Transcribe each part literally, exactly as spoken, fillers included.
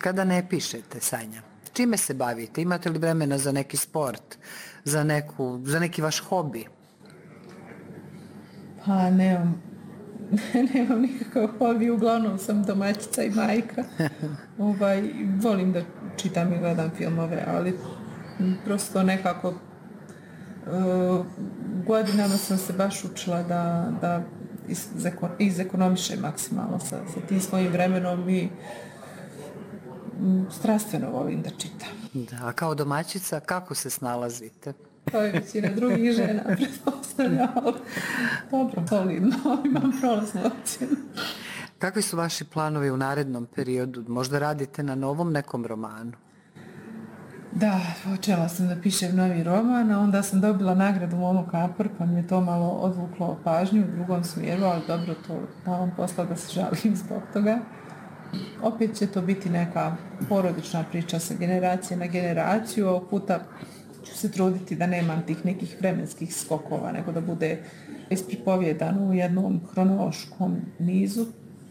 Kada ne pišete, Sanja? Čime se bavite? Imate li vremena za neki sport? Za, neku, za neki vaš hobi? Pa nemam, nemam nikakav hobi, uglavnom sam domaćica i majka. ovaj, volim da čitam i gledam filmove, ali prosto nekako uh, godinama sam se baš učila da, da iz, izekonomišem maksimalno sa, sa tim svojim vremenom i strastveno volim da čitam. Da, a kao domaćica kako se snalazite? To je većina drugih žena, pretpostavljam. Dobro, solidno, imam prolaznu ocjenu. Kakvi su vaši planovi u narednom periodu? Možda radite na novom nekom romanu? Da, počela sam da pišem novi roman, a onda sam dobila nagradu Momo Kapor, pa mi je to malo odvuklo pažnju u drugom smjeru, ali dobro, to davam posla da se žalim zbog toga. Opet će to biti neka porodična priča sa generacije na generaciju, ovog puta ću se truditi da nemam tih nekih vremenskih skokova, nego da bude ispripovjedano u jednom hronološkom nizu.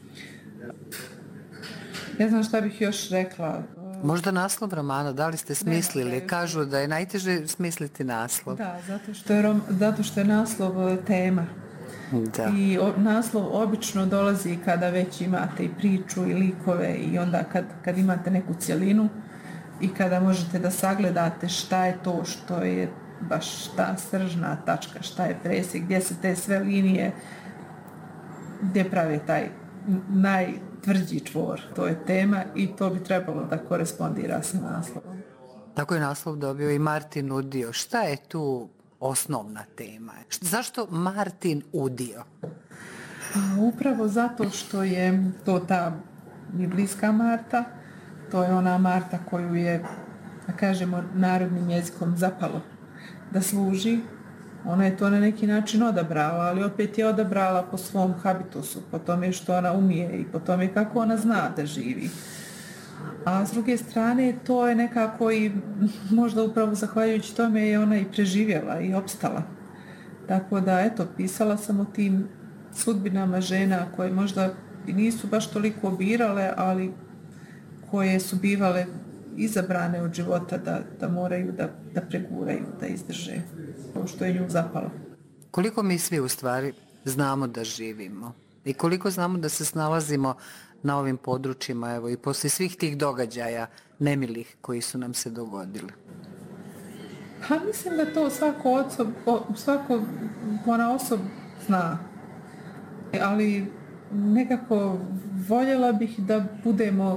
Ne znam šta bih još rekla. Možda naslov romana, da li ste smislili? Ne, ne, kažu da je najteže smisliti naslov. Da, zato što je, rom, zato što je naslov tema. Da. I o, naslov obično dolazi kada već imate i priču i likove i onda kad, kad imate neku cjelinu i kada možete da sagledate šta je to što je baš ta sržna tačka, šta je presjek, gdje se te sve linije, gdje prave taj najtvrđi čvor. To je tema i to bi trebalo da korespondira sa naslovom. Tako je naslov dobio i Martin Udio. Šta je tu osnovna tema? Zašto Martin Udio? Upravo zato što je to ta biblijska Marta, to je ona Marta koju je, da kažemo, narodnim jezikom zapalo da služi. Ona je to na neki način odabrala, ali opet je odabrala po svom habitusu, po tome što ona umije i po tome kako ona zna da živi. A s druge strane, to je nekako i možda upravo zahvaljujući tome je ona i preživjela i opstala. Tako da, eto, pisala sam o tim sudbinama žena koje možda i nisu baš toliko birale, ali koje su bivale izabrane od života da, da moraju da, da preguraju, da izdrže to što je nju zapalo. Koliko mi svi u stvari znamo da živimo i koliko znamo da se snalazimo na ovim područjima, evo i poslije svih tih događaja nemilih koji su nam se dogodili? Pa mislim da to svako osob, svako ona osob zna, ali nekako voljela bih da budemo